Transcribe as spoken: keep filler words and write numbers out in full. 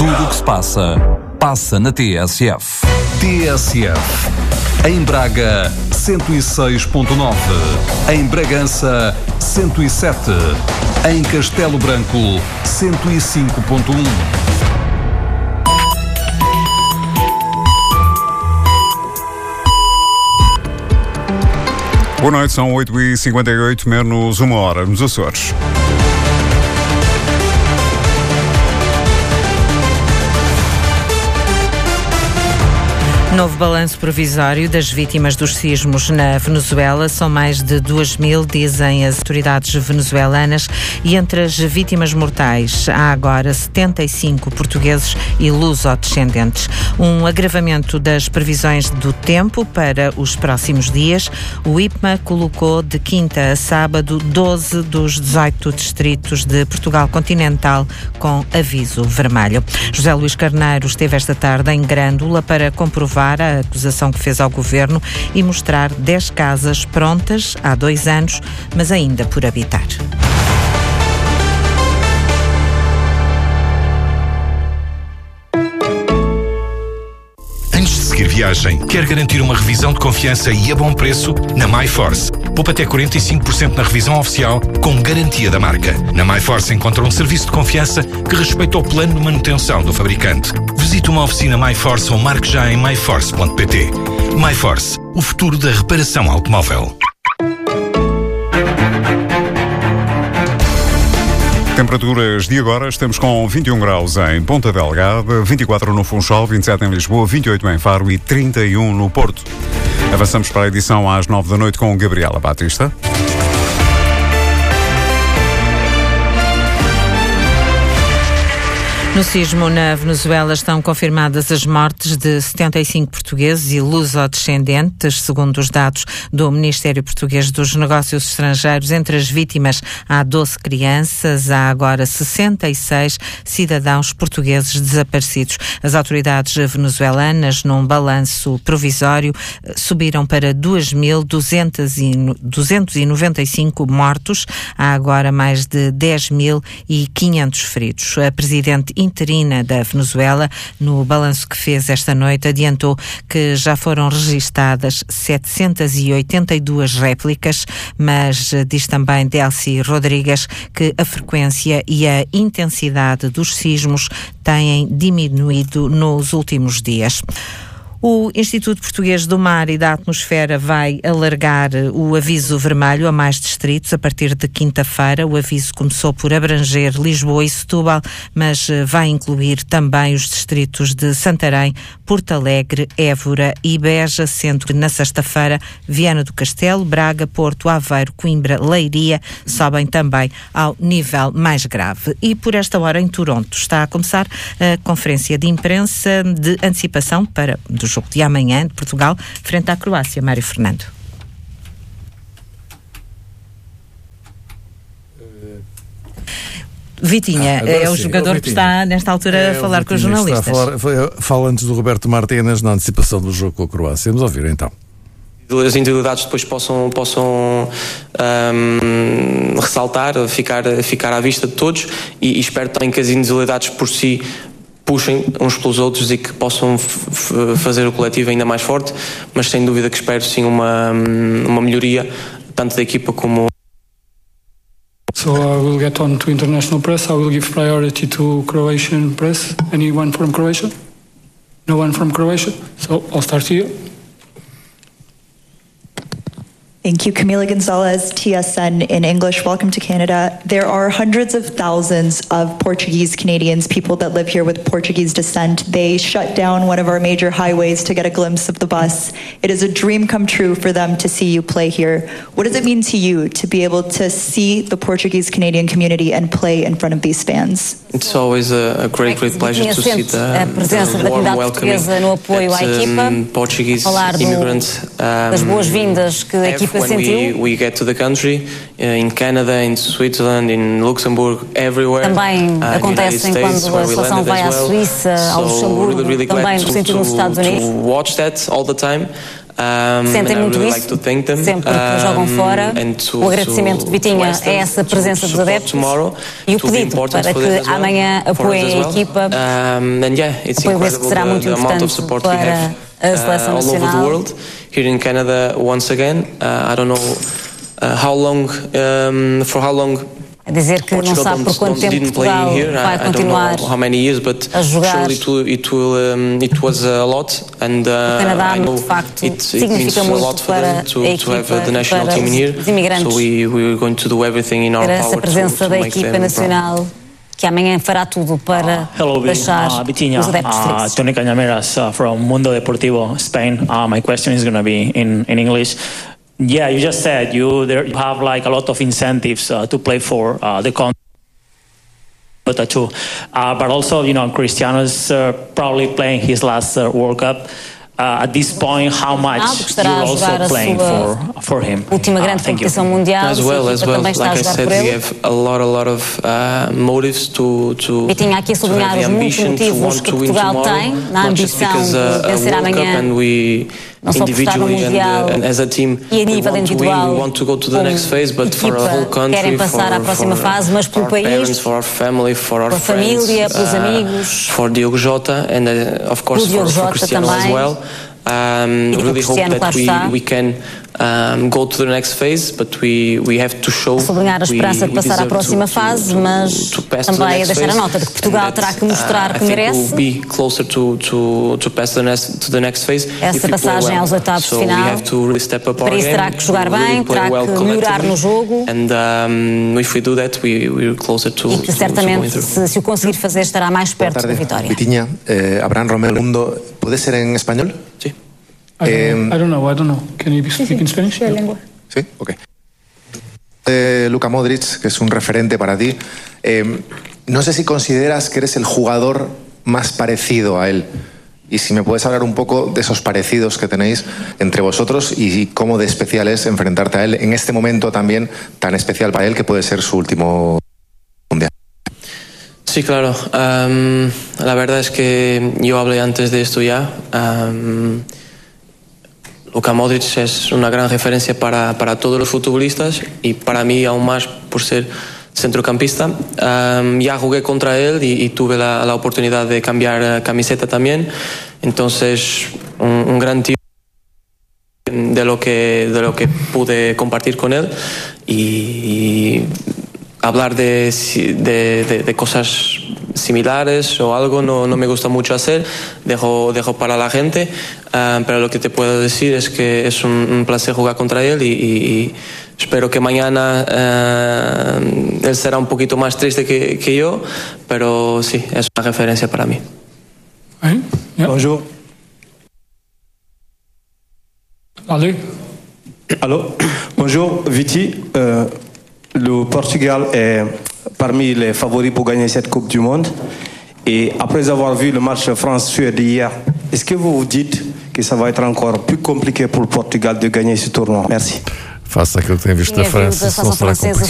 Tudo o que se passa, passa na T S F. T S F. Em Braga, cento e seis ponto nove. Em Bragança, cento e sete. Em Castelo Branco, cento e cinco ponto um. Boa noite, são oito e cinquenta e oito, menos uma hora, nos Açores. Novo balanço provisório das vítimas dos sismos na Venezuela. São mais de duas mil, dizem as autoridades venezuelanas, e entre as vítimas mortais há agora setenta e cinco portugueses e luso-descendentes. Um agravamento das previsões do tempo para os próximos dias. O I P M A colocou de quinta a sábado doze dos dezoito distritos de Portugal continental com aviso vermelho. José Luís Carneiro esteve esta tarde em Grândola para comprovar a acusação que fez ao Governo e mostrar dez casas prontas há dois anos, mas ainda por habitar. Antes de seguir viagem, quer garantir uma revisão de confiança e a bom preço? Na MyForce. Poupa até quarenta e cinco por cento na revisão oficial, com garantia da marca. Na MyForce encontra um serviço de confiança que respeita o plano de manutenção do fabricante. Visite uma oficina MyForce ou marque já em my force ponto p t. MyForce, o futuro da reparação automóvel. Temperaturas de agora, estamos com vinte e um graus em Ponta Delgada, vinte e quatro no Funchal, vinte e sete em Lisboa, vinte e oito em Faro e trinta e um no Porto. Avançamos para a edição às nove da noite com Gabriela Batista. No sismo na Venezuela estão confirmadas as mortes de setenta e cinco portugueses e luso-descendentes, segundo os dados do Ministério Português dos Negócios Estrangeiros. Entre as vítimas há doze crianças, há agora sessenta e seis cidadãos portugueses desaparecidos. As autoridades venezuelanas, num balanço provisório, subiram para dois mil duzentos e noventa e cinco mortos, há agora mais de dez mil e quinhentos feridos. A presidente interina da Venezuela, no balanço que fez esta noite, adiantou que já foram registadas setecentas e oitenta e duas réplicas, mas diz também Delcy Rodrigues que a frequência e a intensidade dos sismos têm diminuído nos últimos dias. O Instituto Português do Mar e da Atmosfera vai alargar o aviso vermelho a mais distritos a partir de quinta-feira. O aviso começou por abranger Lisboa e Setúbal, mas vai incluir também os distritos de Santarém, Porto Alegre, Évora e Beja, sendo que na sexta-feira Viana do Castelo, Braga, Porto, Aveiro, Coimbra, Leiria sobem também ao nível mais grave. E por esta hora em Toronto está a começar a conferência de imprensa de antecipação para dos jogo de amanhã de Portugal frente à Croácia. Mário Fernando. Vitinha, ah, é o sim, jogador é o que está nesta altura é a falar com os jornalistas. Falar, foi, fala antes do Roberto Martínez na antecipação do jogo com a Croácia. Vamos ouvir então. As individualidades depois possam, possam um, ressaltar, ficar, ficar à vista de todos e, e espero também que as individualidades por si puxem uns pelos outros e que possam f- fazer o coletivo ainda mais forte, mas sem dúvida que espero sim uma, uma melhoria tanto da equipa como... So I will get on to international press. I will give priority to Croatian press. Anyone from Croatia? No one from Croatia? So I'll start here. Thank you. Camila Gonzalez, T S N in English. Welcome to Canada. There are hundreds of thousands of Portuguese Canadians, people that live here with Portuguese descent. They shut down one of our major highways to get a glimpse of the bus. It is a dream come true for them to see you play here. What does it mean to you to be able to see the Portuguese Canadian community and play in front of these fans? It's always a, a great, great pleasure to see the, the warm welcoming that um, Portuguese immigrants um, das boas-vindas que a equipa when we, we get to the country, uh, in Canada, in Switzerland, in Luxembourg, everywhere. Também uh, acontecem quando a seleção vai à Suíça, ao Luxemburgo, really, really também no sentido nos Estados Unidos. To watch that all the time. Um, Sentem muito really isso, like to sempre que jogam fora. To, o agradecimento de Vitinha é essa presença dos adeptos e o pedido para que amanhã apoiem a equipa, um, and yeah, it's apoio esse que será muito importante para a seleção nacional. Here in Canada, once again, uh, I don't know uh, how long, um, for how long. A dizer que não sabe por quanto tempo Portugal vai continuar a jogar. O Canadá, de facto, significa muito para a equipa, para os imigrantes. Para essa presença da equipa nacional, que amanhã fará tudo para Hello, deixar uh, Vitinha, os adeptos felizes. Uh, Tony Cañameras uh, from Mundo Deportivo, Spain. Uh, my question is going to be in, in English. Yeah, you just said you there you have like a lot of incentives uh, to play for uh, the country. Too. Uh, but also, you know, Cristiano's uh, probably playing his last uh, World Cup. Uh, at this point, how much you're also playing for for him? Última grande competição mundial. As well, as well. Like I said, we have a lot, a lot of uh, motives to to. E tinha aqui a sublinhar os muitos motivos que Portugal tem na ambição de vencer amanhã. Não só por estar no Mundial e a nível individual, como equipa, querem passar à próxima fase, mas pelo país, pela família, pelos amigos, por Diogo Jota and uh, of course for, for Cristiano as well. Um, really hope that we, we can um, go to the next phase, but we, we have to show. Sublinhar a esperança de passar à próxima to, fase, to, mas to também a deixar a nota de que Portugal terá que mostrar uh, que merece. We'll be closer to, to, to pass the next, to the next phase. Essa passagem aos oitavos de final. Para isso terá que jogar bem, terá que melhorar no jogo. And um, if we do that, we we're closer to. E que certamente, to, to se, se o conseguir fazer, estará mais perto da vitória. Vitinha, eh, Abraham Romero Mundo, ¿puede ser en español? Sí. I don't, eh, I don't know, I don't know. Can you speak sí, sí. in Spanish? Sí, lengua. Sí, ok. Eh, Luka Modric, que es un referente para ti. Eh, no sé si consideras que eres el jugador más parecido a él. Y si me puedes hablar un poco de esos parecidos que tenéis entre vosotros y cómo de especial es enfrentarte a él en este momento también tan especial para él que puede ser su último mundial. Sí, claro. Um, la verdad es que yo hablé antes de esto ya. Um, Luka Modric es una gran referencia para, para todos los futbolistas y para mí aún más por ser centrocampista. Um, ya jugué contra él y, y tuve la, la oportunidad de cambiar camiseta también. Entonces, un, un gran tío de lo que, de lo que pude compartir con él y, y hablar de, de, de, de cosas similares o algo no, no me gusta mucho hacer, dejo, dejo para la gente, uh, pero lo que te puedo decir es que es un, un placer jugar contra él y, y, y espero que mañana uh, él será un poquito más triste que, que yo, pero sí, es una referencia para mí. Hey, yeah. Bonjour. Allô. Allô. Bonjour, Viti. Euh, le Portugal est parmi les favoris pour gagner cette Coupe du Monde. Et après avoir vu le match France-Suède hier, est-ce que vous vous dites que ça va être encore plus compliqué pour le Portugal de gagner ce tournoi? Merci. Face àquilo que tem visto da França, a seleção francesa